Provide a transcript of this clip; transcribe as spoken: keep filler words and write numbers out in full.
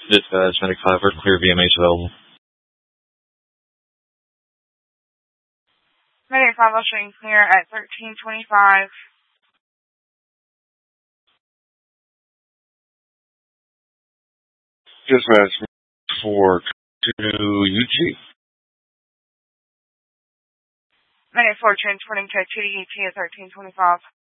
Dispatch, Medic five, we're clear V M H available. Medic five, I'll show you clear at thirteen twenty-five. Dispatch four to U G. Medic four, transferring to two D U T at thirteen twenty-five.